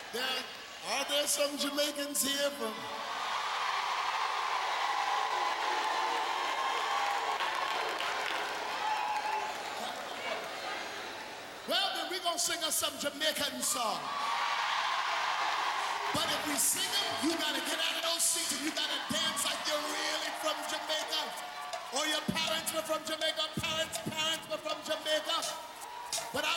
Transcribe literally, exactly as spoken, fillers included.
There, are there some Jamaicans here from? Well, then we're gonna sing us some Jamaican song. But if we sing them, you gotta get out of those seats.